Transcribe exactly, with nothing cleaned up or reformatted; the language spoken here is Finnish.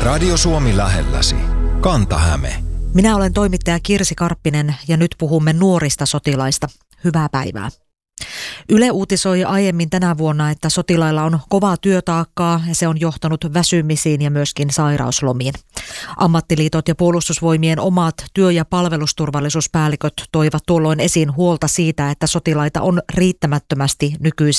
Radio Suomi lähelläsi. Kanta-Häme. Minä olen toimittaja Kirsi Karppinen ja nyt puhumme nuorista sotilaista. Hyvää päivää. Yle uutisoi aiemmin tänä vuonna, että sotilailla on kovaa työtaakkaa ja se on johtanut väsymisiin ja myöskin sairauslomiin. Ammattiliitot ja puolustusvoimien omat työ- ja palvelusturvallisuuspäälliköt toivat tuolloin esiin huolta siitä, että sotilaita on riittämättömästi nykyisellä